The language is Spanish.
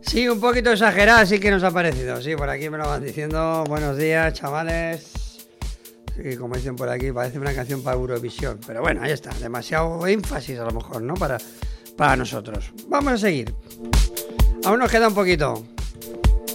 Sí, un poquito exagerada, sí que nos ha parecido. Sí, por aquí me lo van diciendo. Buenos días, chavales. Sí, como dicen por aquí, parece una canción para Eurovisión. Pero bueno, ahí está. Demasiado énfasis a lo mejor, ¿no? Para nosotros. Vamos a seguir. Aún nos queda un poquito.